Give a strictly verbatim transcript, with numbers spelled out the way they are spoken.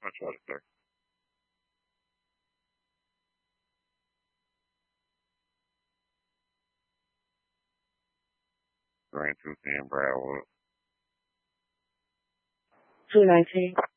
Much better, sir. Grand two ten Broward. two nineteen.